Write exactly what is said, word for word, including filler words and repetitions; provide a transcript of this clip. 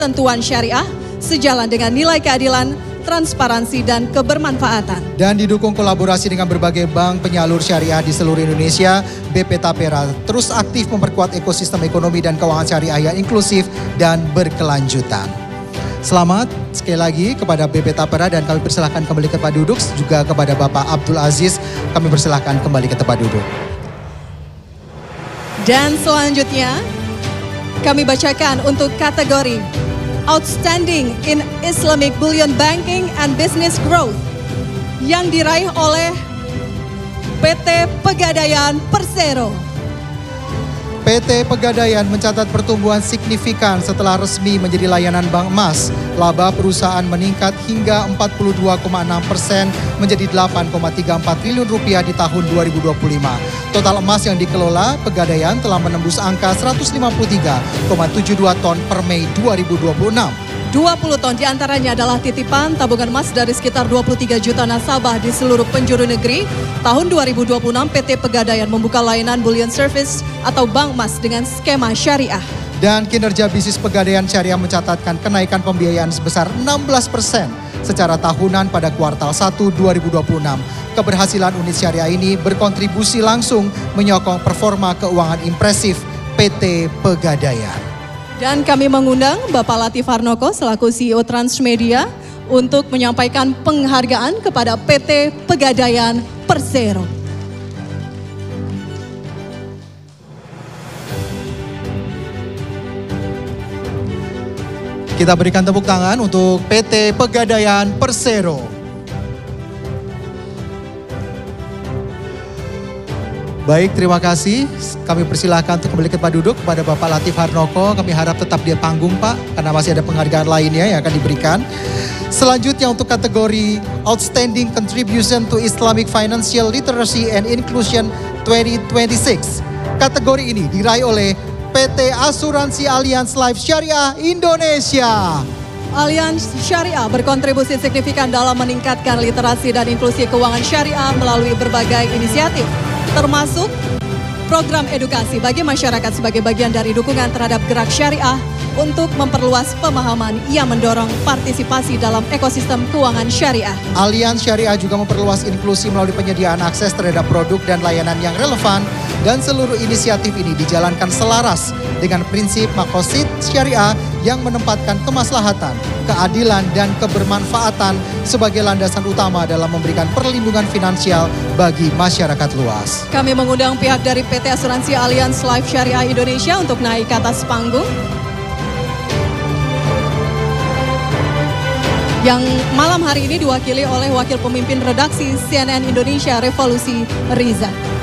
ketentuan syariah sejalan dengan nilai keadilan, transparansi, dan kebermanfaatan. Dan didukung kolaborasi dengan berbagai bank penyalur syariah di seluruh Indonesia, B P Tapera terus aktif memperkuat ekosistem ekonomi dan keuangan syariah yang inklusif dan berkelanjutan. Selamat sekali lagi kepada B P Tapera dan kami persilahkan kembali ke tempat duduk, juga kepada Bapak Abdul Aziz kami persilahkan kembali ke tempat duduk. Dan selanjutnya kami bacakan untuk kategori Outstanding in Islamic Bullion Banking and Business Growth yang diraih oleh P T Pegadaian Persero. P T Pegadaian mencatat pertumbuhan signifikan setelah resmi menjadi layanan bank emas. Laba perusahaan meningkat hingga empat puluh dua koma enam persen menjadi delapan koma tiga empat triliun rupiah di tahun dua ribu dua puluh lima. Total emas yang dikelola Pegadaian telah menembus angka seratus lima puluh tiga koma tujuh dua ton per Mei dua ribu dua puluh enam. dua puluh ton diantaranya adalah titipan tabungan emas dari sekitar dua puluh tiga juta nasabah di seluruh penjuru negeri. Tahun dua ribu dua puluh enam P T Pegadaian membuka layanan Bullion Service atau bank emas dengan skema syariah. Dan kinerja bisnis Pegadaian Syariah mencatatkan kenaikan pembiayaan sebesar enam belas persen secara tahunan pada kuartal satu dua ribu dua puluh enam. Keberhasilan unit syariah ini berkontribusi langsung menyokong performa keuangan impresif P T Pegadaian. Dan kami mengundang Bapak Latif Harnoko selaku C E O Transmedia untuk menyampaikan penghargaan kepada P T Pegadaian Persero. Kita berikan tepuk tangan untuk P T Pegadaian Persero. Baik, terima kasih. Kami persilahkan untuk kembali ke tempat duduk kepada Bapak Latif Harnoko. Kami harap tetap di panggung, Pak, karena masih ada penghargaan lainnya yang akan diberikan. Selanjutnya untuk kategori Outstanding Contribution to Islamic Financial Literacy and Inclusion dua ribu dua puluh enam. Kategori ini diraih oleh P T Asuransi Allianz Life Syariah Indonesia. Allianz Syariah berkontribusi signifikan dalam meningkatkan literasi dan inklusi keuangan syariah melalui berbagai inisiatif, termasuk program edukasi bagi masyarakat sebagai bagian dari dukungan terhadap gerak syariah untuk memperluas pemahaman yang mendorong partisipasi dalam ekosistem keuangan syariah. Allianz Syariah juga memperluas inklusi melalui penyediaan akses terhadap produk dan layanan yang relevan, dan seluruh inisiatif ini dijalankan selaras dengan prinsip makosid syariah yang menempatkan kemaslahatan, keadilan, dan kebermanfaatan sebagai landasan utama dalam memberikan perlindungan finansial bagi masyarakat luas. Kami mengundang pihak dari P T Asuransi Allianz Life Syariah Indonesia untuk naik ke atas panggung. Yang malam hari ini diwakili oleh Wakil Pemimpin Redaksi C N N Indonesia Revolusi Riza.